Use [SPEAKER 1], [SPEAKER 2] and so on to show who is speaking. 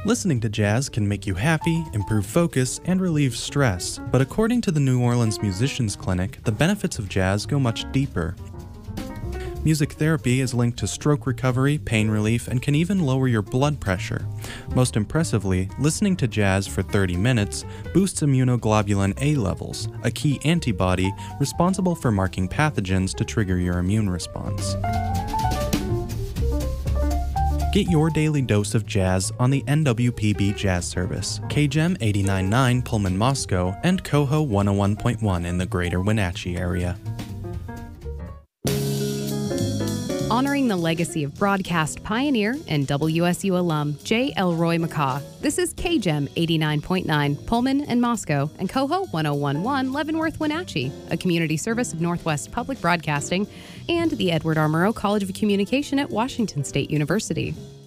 [SPEAKER 1] Listening to jazz can make you happy, improve focus, and relieve stress, but according to the New Orleans Musicians Clinic, the benefits of jazz go much deeper. Music therapy is linked to stroke recovery, pain relief, and can even lower your blood pressure. Most impressively, listening to jazz for 30 minutes boosts immunoglobulin A levels, a key antibody responsible for marking pathogens to trigger your immune response. Get your daily dose of jazz on the NWPB Jazz Service, KGEM 89.9 Pullman Moscow, and Coho 101.1 in the greater Wenatchee area.
[SPEAKER 2] Honoring the legacy of broadcast pioneer and WSU alum J. Elroy McCaw. This is KGEM 89.9 Pullman and Moscow and Coho 101.1 Leavenworth, Wenatchee, a community service of Northwest Public Broadcasting and the Edward R. Murrow College of Communication at Washington State University.